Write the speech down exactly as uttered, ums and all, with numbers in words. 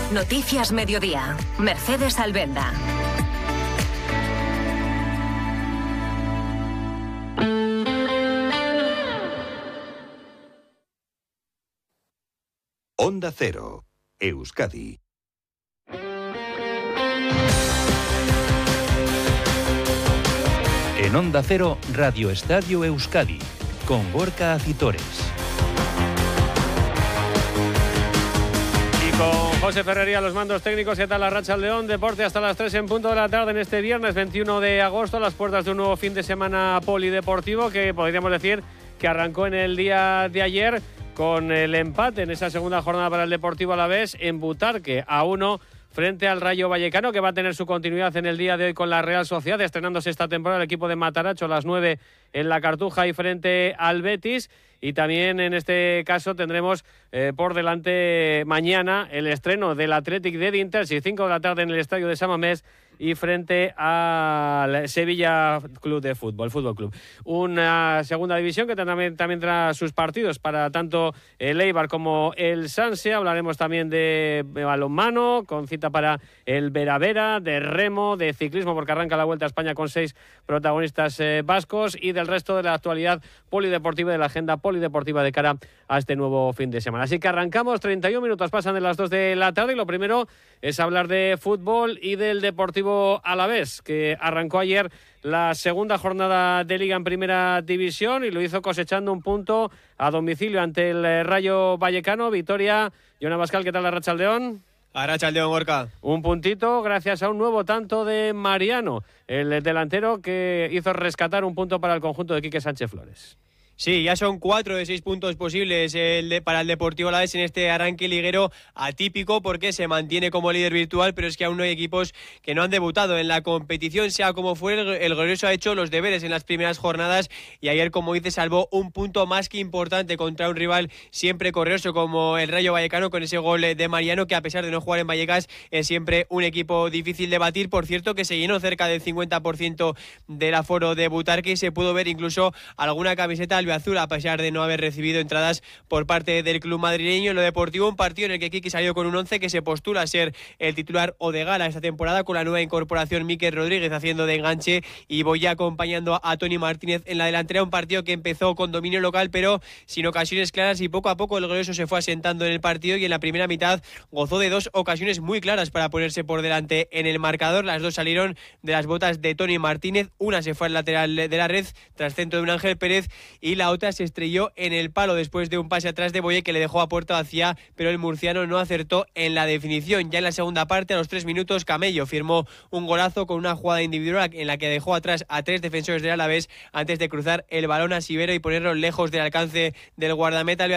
Noticias Mediodía. Mercedes Albelda. Onda Cero, Euskadi. En Onda Cero, Radio Estadio Euskadi, con Gorka Acitores. Y con José Ferrería, los mandos técnicos. ¿Qué tal la Racha León? Deporte hasta las tres en punto de la tarde en este viernes veintiuno de agosto, a las puertas de un nuevo fin de semana polideportivo que podríamos decir que arrancó en el día de ayer con el empate en esa segunda jornada para el Deportivo Alavés en Butarque, a uno frente al Rayo Vallecano, que va a tener su continuidad en el día de hoy con la Real Sociedad, estrenándose esta temporada el equipo de Mataracho a las nueve en la Cartuja y frente al Betis. Y también en este caso tendremos eh, por delante mañana el estreno del Athletic de Dintersi, cinco de la tarde en el estadio de San Mamés y frente al Sevilla Club de Fútbol, Fútbol Club. Una segunda división que también, también tendrá sus partidos para tanto el Eibar como el Sanse. Hablaremos también de balonmano, con cita para el Veravera, de remo, de ciclismo, porque arranca la Vuelta a España con seis protagonistas eh, vascos, y del resto de la actualidad polideportiva, de la agenda polideportiva de cara a este nuevo fin de semana. Así que arrancamos, treinta y un minutos pasan de las dos de la tarde, y lo primero es hablar de fútbol y del Deportivo Alavés, que arrancó ayer la segunda jornada de Liga en Primera División y lo hizo cosechando un punto a domicilio ante el Rayo Vallecano. Victoria, Joan Abascal, ¿qué tal la Arratsaldeon? Arratsaldeon, Gorka. Un puntito gracias a un nuevo tanto de Mariano, el delantero que hizo rescatar un punto para el conjunto de Quique Sánchez Flores. Sí, ya son cuatro de seis puntos posibles el de, para el Deportivo Alavés en este arranque liguero atípico, porque se mantiene como líder virtual, pero es que aún no hay equipos que no han debutado en la competición. Sea como fuere, el, el glorioso ha hecho los deberes en las primeras jornadas y ayer, como dice, salvó un punto más que importante contra un rival siempre corrioso como el Rayo Vallecano, con ese gol de Mariano, que a pesar de no jugar en Vallecas es siempre un equipo difícil de batir. Por cierto, que se llenó cerca del cincuenta por ciento del aforo de Butarque y se pudo ver incluso alguna camiseta azul, a pesar de no haber recibido entradas por parte del club madrileño. En lo deportivo, un partido en el que Kiki salió con un once que se postula a ser el titular o de gala esta temporada, con la nueva incorporación Mikel Rodríguez haciendo de enganche y Boya acompañando a Tony Martínez en la delantera. Un partido que empezó con dominio local pero sin ocasiones claras, y poco a poco el glorioso se fue asentando en el partido y en la primera mitad gozó de dos ocasiones muy claras para ponerse por delante en el marcador. Las dos salieron de las botas de Tony Martínez, una se fue al lateral de la red tras centro de un Ángel Pérez y la otra se estrelló en el palo después de un pase atrás de Boye que le dejó a puerta vacía, pero el murciano no acertó en la definición. Ya en la segunda parte, a los tres minutos, Camello firmó un golazo con una jugada individual en la que dejó atrás a tres defensores del Alavés antes de cruzar el balón a Sivero y ponerlo lejos del alcance del guardameta.